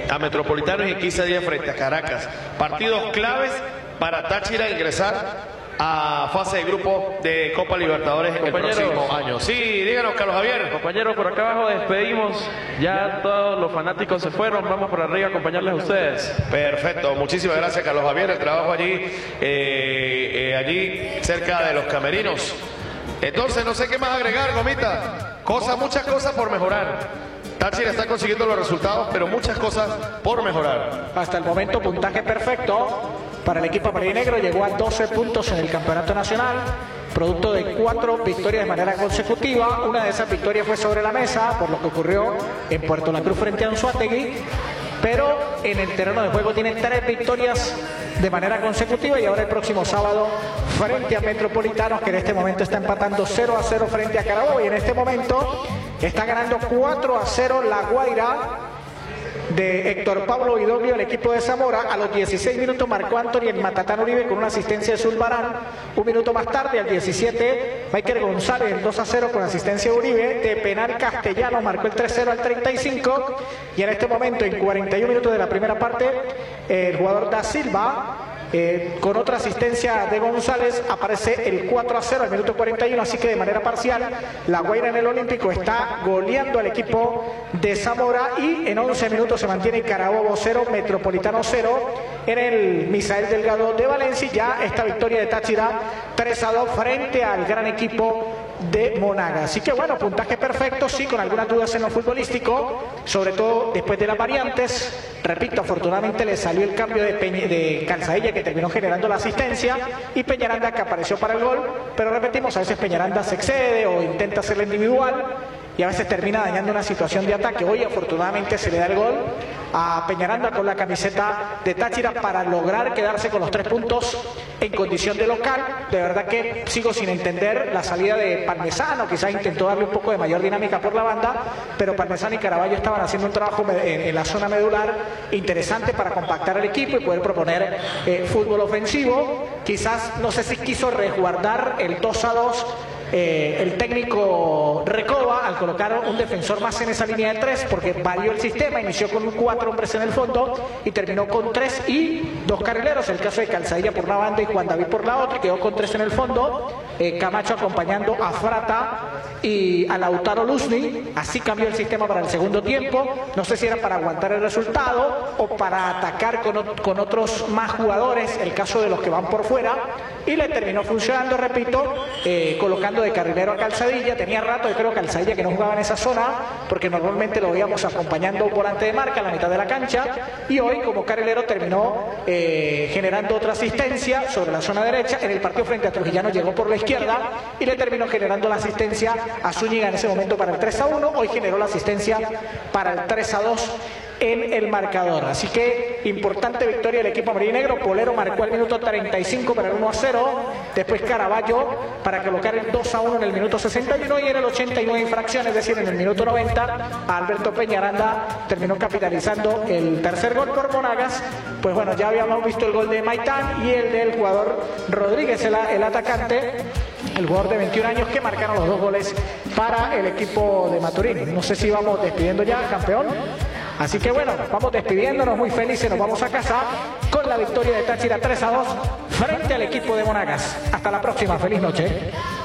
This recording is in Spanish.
a Metropolitanos y 15 días frente a Caracas. Partidos claves para Táchira ingresar a fase de grupo de Copa Libertadores en el próximo año. Sí, díganos, Carlos Javier. Compañeros, por acá abajo despedimos. Ya todos los fanáticos se fueron. Vamos por arriba a acompañarles a ustedes. Perfecto, muchísimas gracias, Carlos Javier. El trabajo allí, allí cerca de los camerinos. Entonces, no sé qué más agregar, Gomita. Muchas cosas por mejorar. Táchira está consiguiendo los resultados, pero muchas cosas por mejorar. Hasta el momento, puntaje perfecto para el equipo amarillo-negro. Llegó a 12 puntos en el campeonato nacional, producto de 4 victorias de manera consecutiva. Una de esas victorias fue sobre la mesa, por lo que ocurrió en Puerto La Cruz frente a Anzoátegui. Pero en el terreno de juego tiene 3 victorias de manera consecutiva, y ahora el próximo sábado frente a Metropolitanos, que en este momento está empatando 0-0 frente a Carabobo, y en este momento está ganando 4-0 La Guaira de Héctor Pablo Vidoglio, el equipo de Zamora. A los 16 minutos marcó Anthony el Matatán Uribe con una asistencia de Zulbarán. Un minuto más tarde, al 17, Michael González el 2-0 con asistencia de Uribe. De penal, Castellano marcó el 3-0 al 35. Y en este momento, en 41 minutos de la primera parte, el jugador Da Silva, con otra asistencia de González, aparece el 4-0 al minuto 41, así que de manera parcial La Guaira en el Olímpico está goleando al equipo de Zamora, y en 11 minutos se mantiene Carabobo 0, Metropolitano 0 en el Misael Delgado de Valencia. Ya esta victoria de Táchira 3-2 frente al gran equipo de Monagas. Así que bueno, puntaje perfecto, sí, con algunas dudas en lo futbolístico, sobre todo después de las variantes. Repito, afortunadamente le salió el cambio de Calzadilla, que terminó generando la asistencia, y Peñaranda, que apareció para el gol. Pero repetimos, a veces Peñaranda se excede o intenta hacerla individual y a veces termina dañando una situación de ataque. Hoy afortunadamente se le da el gol a Peñaranda con la camiseta de Táchira para lograr quedarse con los 3 puntos en condición de local. De verdad que sigo sin entender la salida de Parmesano. Quizás intentó darle un poco de mayor dinámica por la banda, pero Parmesano y Caraballo estaban haciendo un trabajo en la zona medular interesante para compactar el equipo y poder proponer fútbol ofensivo. Quizás, no sé si quiso resguardar el 2-2 el técnico Recoba al colocar un defensor más en esa línea de 3, porque varió el sistema, inició con 4 hombres en el fondo y terminó con 3 y 2 carrileros, el caso de Calzadilla por una banda y Juan David por la otra, y quedó con 3 en el fondo. Camacho acompañando a Frata y a Lautaro Luzny. Así cambió el sistema para el segundo tiempo. No sé si era para aguantar el resultado o para atacar con otros más jugadores, el caso de los que van por fuera, y le terminó funcionando, repito, colocando de carrilero a Calzadilla. Tenía rato, yo creo, Calzadilla que no jugaba en esa zona, porque normalmente lo veíamos acompañando un volante de marca en la mitad de la cancha, y hoy como carrilero terminó generando otra asistencia sobre la zona derecha. En el partido frente a Trujillano llegó por la izquierda y le terminó generando la asistencia a Zúñiga en ese momento para el 3-1. Hoy generó la asistencia para el 3-2 en el marcador. Así que importante victoria del equipo amarillo-negro. Polero marcó al minuto 35 para el 1-0. Después Caraballo para colocar el 2-1 en el minuto 61, y en el 89 infracciones, es decir, en el minuto 90, Alberto Peñaranda terminó capitalizando el tercer gol por Monagas. Pues bueno, ya habíamos visto el gol de Maitán y el del jugador Rodríguez, el atacante, el jugador de 21 años, que marcaron los 2 goles para el equipo de Maturín. No sé si vamos despidiendo ya, campeón. Así que bueno, vamos despidiéndonos muy felices, nos vamos a casa con la victoria de Táchira 3-2 frente al equipo de Monagas. Hasta la próxima, feliz noche.